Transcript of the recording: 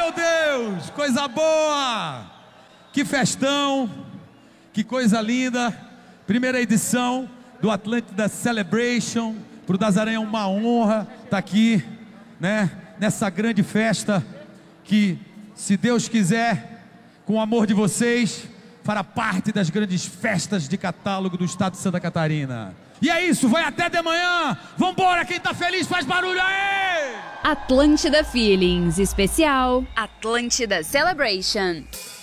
meu Deus! Coisa boa! Que festão! Que coisa linda! Primeira edição do Atlântida Celebration. Para o Dazaran é uma honra estar aqui, né? Nessa grande festa que, se Deus quiser, com o amor de vocês, fará parte das grandes festas de catálogo do estado de Santa Catarina. E é isso, vai até de manhã. Vambora, quem tá feliz faz barulho aí! Atlântida Feelings especial Atlântida Celebration.